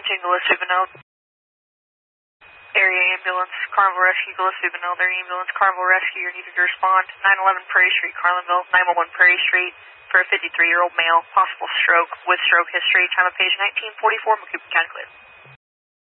Gillespie Benel. Area ambulance, Carnival Rescue, Gillespie Benel. Area ambulance, Carnival Rescue. You're needed to respond. 911 Prairie Street, Carlinville. 911 Prairie Street for a 53-year-old male. Possible stroke with stroke history. Time of page 1944, Macoupin County Clear.